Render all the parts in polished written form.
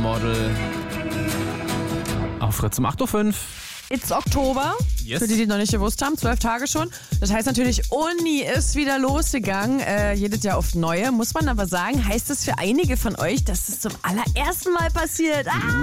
Topmodel. Auf Fritz um 8.05 Uhr. It's Oktober. Yes. Für die noch nicht gewusst haben, 12 Tage schon. Das heißt natürlich, Uni ist wieder losgegangen. Jedes Jahr oft neue. Muss man aber sagen, heißt es für einige von euch, dass es zum allerersten Mal passiert.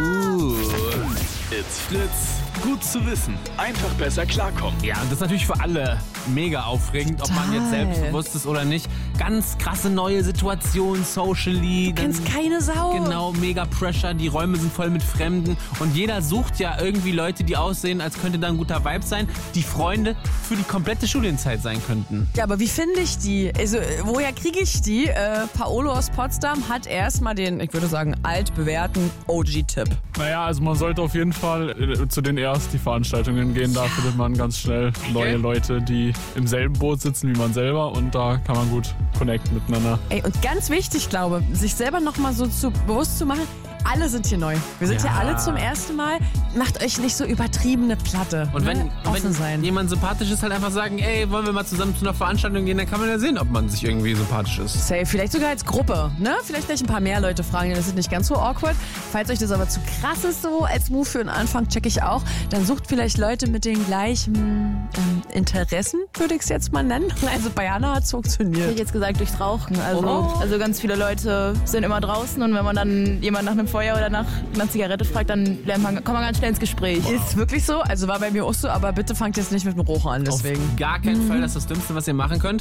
It's Fritz. Gut zu wissen. Einfach besser klarkommen. Ja, und das ist natürlich für alle mega aufregend, ob man jetzt selbstbewusst ist oder nicht. Ganz krasse neue Situation, socially. Du kennst keine Sau. Genau, mega Pressure, die Räume sind voll mit Fremden und jeder sucht ja irgendwie Leute, die aussehen, als könnte da ein guter Vibe sein, die Freunde für die komplette Studienzeit sein könnten. Ja, aber wie finde ich die? Also, woher kriege ich die? Paolo aus Potsdam hat erstmal den, ich würde sagen, altbewährten OG-Tipp. Naja, also man sollte auf jeden Fall zu den die Veranstaltungen gehen. Da findet man ganz schnell neue Leute, die im selben Boot sitzen wie man selber und da kann man gut connecten miteinander. Ey, und ganz wichtig, glaube ich, sich selber nochmal so bewusst zu machen, alle sind hier neu. Wir sind hier alle zum ersten Mal. Macht euch nicht so übertriebene Platte. Und wenn sein. jemand sympathisch ist, halt einfach sagen, ey, wollen wir mal zusammen zu einer Veranstaltung gehen, dann kann man ja sehen, ob man sich irgendwie sympathisch ist. Safe, vielleicht sogar als Gruppe, ne? Vielleicht gleich ein paar mehr Leute fragen, das ist nicht ganz so awkward. Falls euch das aber zu krass ist so, als Move für den Anfang, check ich auch, dann sucht vielleicht Leute mit den gleichen Interessen, würde ich es jetzt mal nennen. Also bei Jana hat es funktioniert. Ich hätte jetzt gesagt, durchs Rauchen. Also ganz viele Leute sind immer draußen und wenn man dann jemanden nach einem Feuer oder nach einer Zigarette fragt, dann kommt man ganz schnell ins Gespräch. Ist wirklich so? Also war bei mir auch so, aber bitte fangt jetzt nicht mit dem Rauchen an, deswegen. Auf gar keinen Fall, das ist das Dümmste, was ihr machen könnt.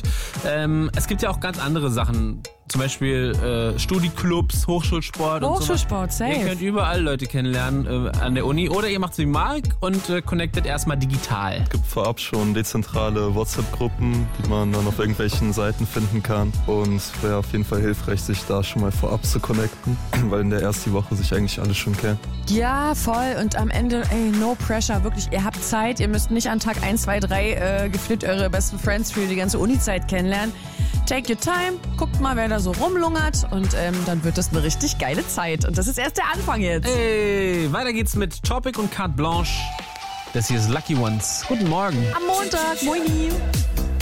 Es gibt ja auch ganz andere Sachen. Zum Beispiel Studiclubs, Hochschulsport und so. Hochschulsport, safe. Ihr könnt überall Leute kennenlernen an der Uni oder ihr macht so wie Marc und connectet erstmal digital. Es gibt vorab schon dezentrale WhatsApp-Gruppen, die man dann auf irgendwelchen Seiten finden kann. Und es wäre auf jeden Fall hilfreich, sich da schon mal vorab zu connecten, weil in der ersten Woche sich eigentlich alle schon kennen. Ja, voll. Und am Ende, no pressure. Wirklich, ihr habt Zeit. Ihr müsst nicht an Tag 1, 2, 3 geflippt eure besten Friends für die ganze Uni-Zeit kennenlernen. Take your time, guckt mal, wer da so rumlungert und dann wird das eine richtig geile Zeit. Und das ist erst der Anfang jetzt. Hey, weiter geht's mit Topic und Carte Blanche. Das hier ist Lucky Ones. Guten Morgen. Am Montag, moini.